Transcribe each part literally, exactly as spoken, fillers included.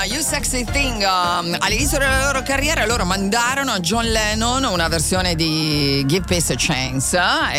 You Sexy Thing, um, all'inizio della loro carriera loro mandarono a John Lennon una versione di Give Peace a Chance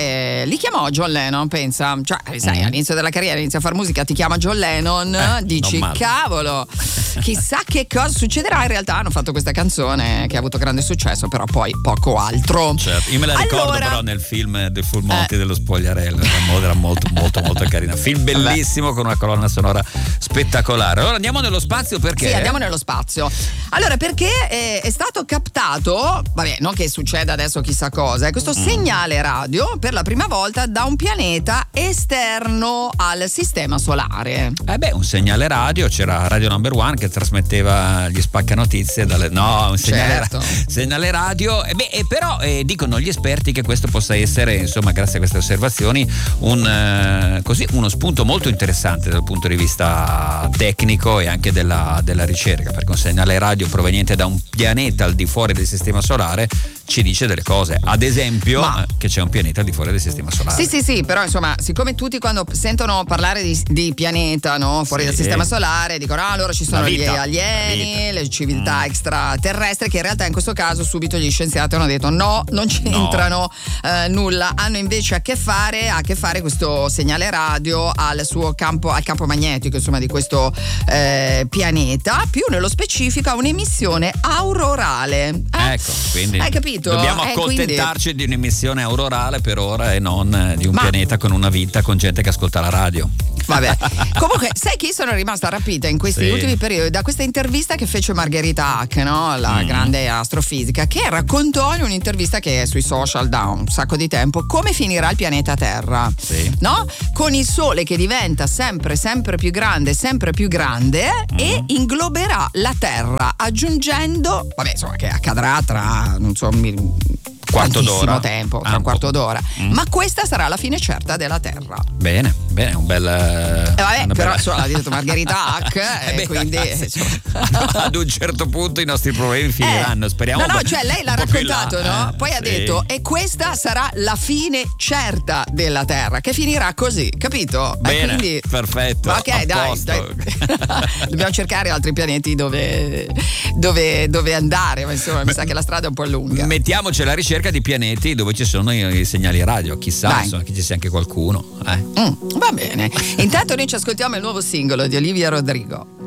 e li chiamò John Lennon, pensa, cioè sai, mm. all'inizio della carriera inizia a fare musica, ti chiama John Lennon, eh, dici cavolo, chissà che cosa succederà. In realtà hanno fatto questa canzone che ha avuto grande successo, però poi poco altro. Certo, io me la ricordo allora, però nel film The Full Monty eh. dello spogliarello, era molto molto molto carina, film bellissimo. Vabbè. Con una colonna sonora spettacolare. Allora andiamo nello spazio perché? Sì, andiamo nello spazio. Allora, perché è, è stato captato, vabbè, non che succeda adesso chissà cosa, è questo mm. segnale radio per la prima volta da un pianeta esterno al sistema solare. Eh beh, un segnale radio, c'era Radio Number One che trasmetteva gli spaccanotizie dalle no, un segnale, certo. ra- segnale radio. E beh, e però eh, dicono gli esperti che questo possa essere, insomma, grazie a queste osservazioni, un eh, così uno spunto molto interessante dal punto di vista tecnico e anche della, della ricerca, perché un segnale radio proveniente da un pianeta al di fuori del sistema solare ci dice delle cose, ad esempio Ma... che c'è un pianeta al di fuori del sistema solare. Sì sì sì, però insomma, siccome tutti quando sentono parlare di, di pianeta, no, fuori sì. dal sistema solare, dicono ah allora ci sono gli alieni, le civiltà mm. extraterrestri, che in realtà in questo caso subito gli scienziati hanno detto no, non c'entrano no. eh, nulla, hanno invece a che fare a che fare questo segnale radio al suo campo, al campo magnetico, insomma, di questo eh, pianeta, più nello specifico a un'emissione aurorale. Eh? Ecco, quindi hai capito? Dobbiamo eh, accontentarci quindi... di un'emissione aurorale per ora e non di un Ma... pianeta con una vita, con gente che ascolta la radio. Vabbè, comunque sai chi sono rimasta rapita in questi sì. ultimi periodi da questa intervista che fece Margherita Hack, no? La mm. grande astrofisica, che raccontò in un'intervista che è sui social da un sacco di tempo come finirà il pianeta Terra, sì. no? Con il Sole che diventa sempre sempre più grande, sempre più grande mm. e ingloberà la Terra, aggiungendo, vabbè, insomma, che accadrà tra non so quarto d'ora tempo, tra ah, un quarto d'ora, mm. ma questa sarà la fine certa della Terra. Bene, bene, un bel eh vabbè, però bella... insomma, l'ha detto Margherita Hack eh beh, quindi ad un certo punto i nostri problemi finiranno, eh, speriamo. No, no, cioè lei l'ha raccontato, no? Eh, Poi sì. ha detto e questa sarà la fine certa della Terra, che finirà così, capito? Bene, eh, quindi... perfetto. Ma ok, dai, dai. Dobbiamo cercare altri pianeti dove, dove, dove andare, ma insomma, mi sa che la strada è un po' lunga. Mettiamoci alla ricerca di pianeti dove ci sono i, i segnali radio, chissà, insomma, che ci sia anche qualcuno. Eh. Mm, va bene. Intanto noi ci ascoltiamo il nuovo singolo di Olivia Rodrigo.